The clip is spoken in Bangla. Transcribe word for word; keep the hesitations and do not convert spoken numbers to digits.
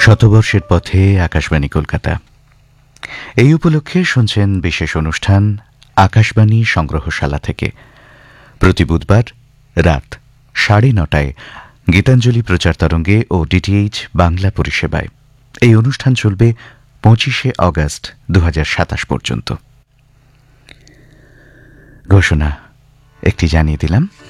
শতবর্ষের পথে আকাশবাণী কলকাতা এই উপলক্ষে শুনছেন বিশেষ অনুষ্ঠান আকাশবাণী সংগ্রহশালা থেকে। প্রতি বুধবার রাত সাড়ে নটায় গীতাঞ্জলি প্রচার তরঙ্গে ও ডিটিএইচ বাংলা পরিষেবায়। এই অনুষ্ঠান চলবে পঁচিশে অগস্ট দু হাজার সাতাশ পর্যন্ত। ঘোষণা একটি জানিয়ে দিলাম।